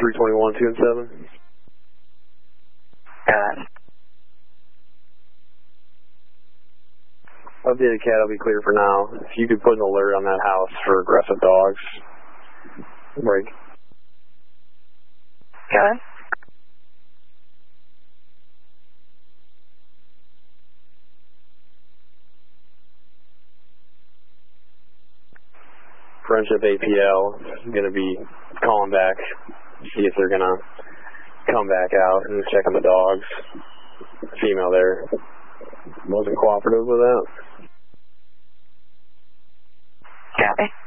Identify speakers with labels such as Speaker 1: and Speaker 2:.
Speaker 1: 321, 2 and 7.
Speaker 2: Got it.
Speaker 1: Updated cat will be clear for now. If you could put an alert on that house for aggressive dogs. Break.
Speaker 2: Got it.
Speaker 1: Friendship APL is going to be calling back, see if they're going to come back out and check on the dogs. Female there wasn't cooperative with that.
Speaker 2: Copy.